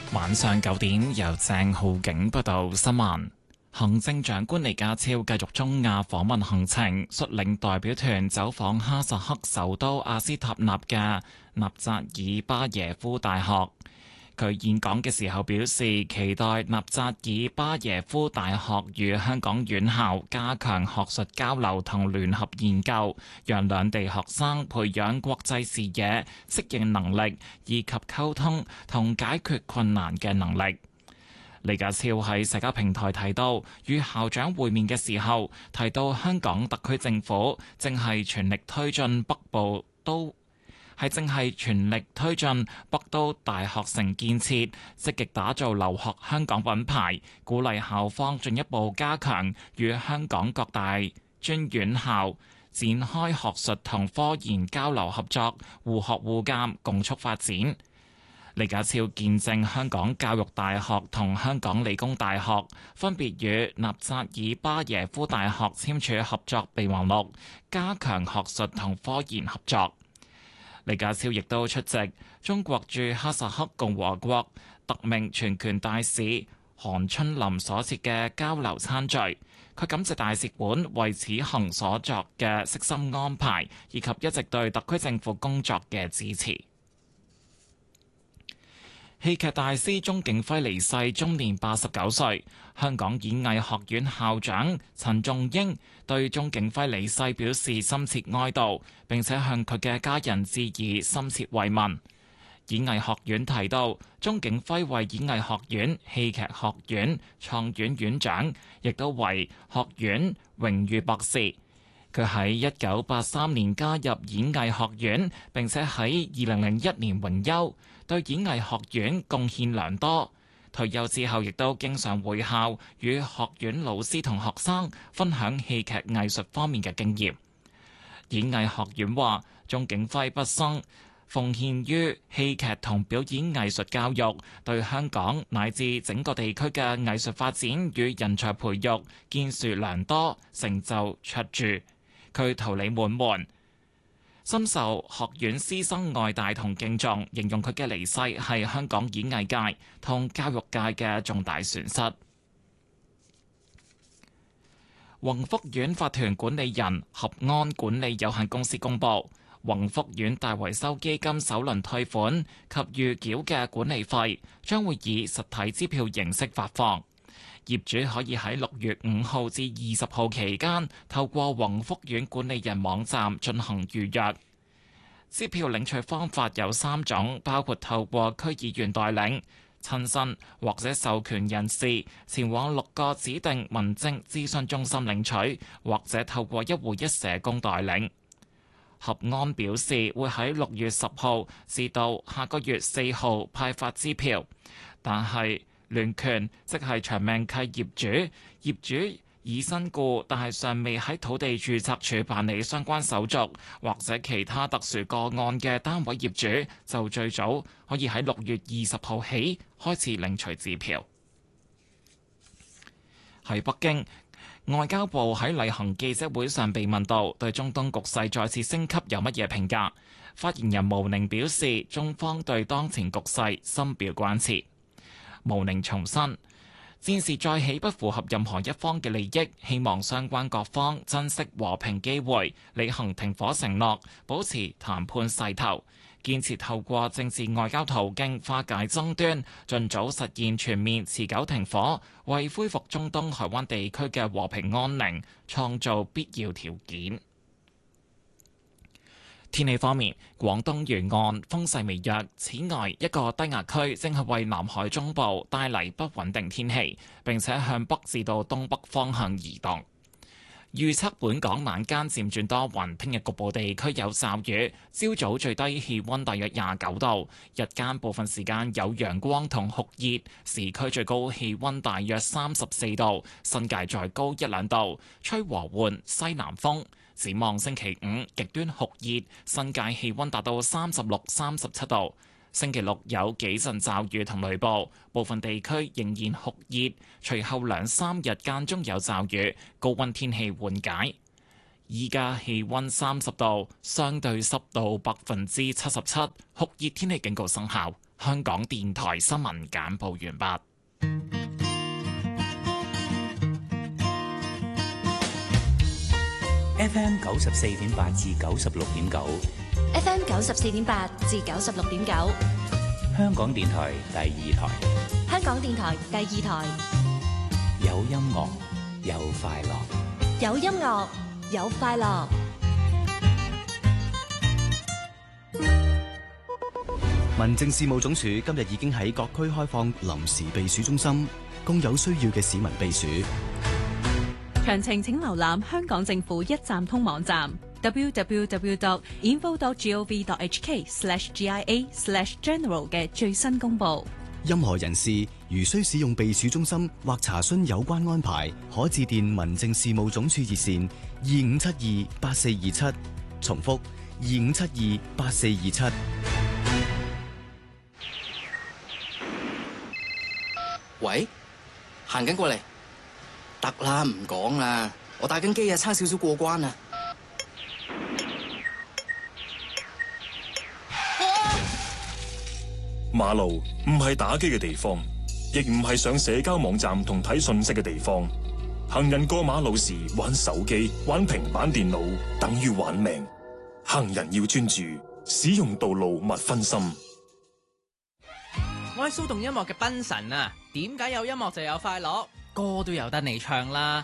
晚上9點，由鄭浩景報道新聞。行政長官李家超繼續中亞訪問行程，率領代表團走訪哈薩克首都阿斯塔納嘅納扎爾巴耶夫大學。佢演講嘅時候表示，期待納扎爾巴耶夫大學與香港院校加強學術交流同聯合研究，讓兩地學生培養國際視野、適應能力以及溝通同解決困難嘅能力。李家超喺社交平台提到，與校長會面嘅時候，提到香港特區政府正係全力推進北都大學城建設，積極打造留學香港品牌，鼓勵校方進一步加強與香港各大專院校展開學術同科研交流合作，互學互鑑，共促發展。李家超見證香港教育大學同香港理工大學分別與納扎爾巴耶夫大學簽署合作備忘錄，加強學術同科研合作。李家超亦都出席中國駐哈薩克共和國特命全權大使韓春林所設嘅交流餐聚。佢感謝大使館為此行所作嘅悉心安排，以及一直對特區政府工作嘅支持。戲劇大師鍾景輝離世，終年89歲。香港演藝學院校長陳仲英對鍾景輝離世表示深切哀悼，並且向佢嘅家人致以深切慰問。演藝學院提到，鍾景輝為演藝學院戲劇學院創院院長，亦都為學院榮譽博士。佢喺1983年加入演藝學院，並且喺2001年榮休，對演藝學院貢獻良多。退休之後，亦都經常會校，與學院老師同學生分享戲劇藝術方面嘅經驗。演藝學院話，鍾景輝畢生奉獻於戲劇同表演藝術教育，對香港乃至整個地區嘅藝術發展與人才培育建樹良多，成就卓著。佢桃李滿門，深受學院師生愛戴同敬重，形容佢嘅離世係香港演藝界同教育界嘅重大損失。宏福苑法團管理人合安管理有限公司公佈，宏福苑大維修基金首輪退款及預繳嘅管理費將會以實體支票形式發放。業主可以喺6月5號至20號期間透過宏福苑管理人網站進行預約。支票領取方法有3種，包括透過區議員代領、親身或者授權人士前往6個指定民政諮詢中心領取，或者透過一戶一社工代領。合安表示會喺6月10號至到下個月4號派發支票，但係聯權即係長命契業主已身故，但係尚未喺土地註冊處辦理相關手續，或者其他特殊個案嘅單位業主，就最早可以喺6月20號起開始領取支票。喺北京，外交部喺例行記者會上被問到對中東局勢再次升級有乜嘢評價，發言人毛寧表示，中方對當前局勢深表關切。毛寧重申，戰事再起不符合任何一方嘅利益，希望相關各方珍惜和平機會，履行停火承諾，保持談判勢頭，堅持透過政治外交途徑化解爭端，盡早實現全面持久停火，為恢復中東海灣地區嘅和平安寧創造必要條件。天氣方面，廣東沿岸風勢微弱，此外一個低壓區正係為南海中部帶嚟不穩定天氣，並且向北至到東北方向移動。預測本港晚間漸轉多雲，聽日局部地區有驟雨，朝早最低氣溫大約29度，日間部分時間有陽光同酷熱，市區最高氣溫大約34度，新界再高1-2度，吹和緩西南風。展望星期5極端酷熱，新界氣溫達到36、37度。星期6有幾陣驟雨同雷暴，部分地區仍然酷熱，隨後2-3日間中有驟雨，高溫天氣緩解。依家氣溫30度，相對濕度77%，酷熱天氣警告生效。 香港電台新聞簡報完畢。 FM 94.8至96.9 ，FM 94.8至96.9， 香港電台第二台， 香港電台第二台， 有音樂，有快樂， 有音樂，有快樂。 民政事務總署今日已經喺各區開放臨時避暑中心，供有需要嘅市民避暑。 詳情請瀏覽香港政府一站通網站 www.info.gov.hk/GIA/general 嘅最新公佈。 任何人士如需使用避暑中心或查詢有關安排，可致電民政事務總署熱線25728427，重複25728427。 喂，行緊過嚟，得啦，唔講啦，我打緊機啊，差少少過關啊！ 馬路唔係打機嘅地方，亦唔係上社交網站同睇信息嘅地方。行人過馬路時玩手機、玩平板電腦，等於玩命。行人要專注，使用道路勿分心。 我係騷動音樂嘅賓神啊，點解有音樂就有快樂？歌都有得你唱啦。